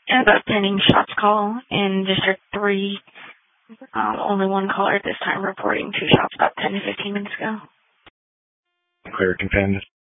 And about pending shots call in District 3. Only one caller at this time reporting 2 shots about 10 to 15 minutes ago. Clear, confirmed.